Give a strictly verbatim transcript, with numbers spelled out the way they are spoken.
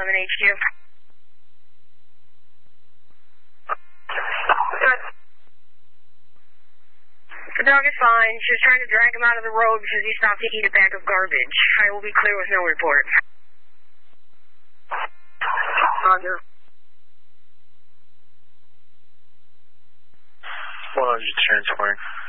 eleven H Q. The dog is fine. She was trying to drag him out of the road because he stopped to eat a bag of garbage. I will be clear with no report. Roger. one hundred transferring.